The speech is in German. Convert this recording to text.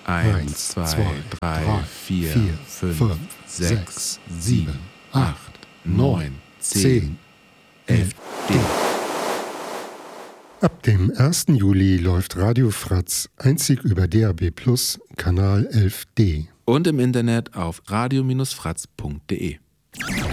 1, 2, 3, 4, 5, 6, 7, 8, 9, 10, 11, D. Ab dem 1. Juli läuft Radio Fratz einzig über DAB+, Kanal 11D. Und im Internet auf radio-fratz.de.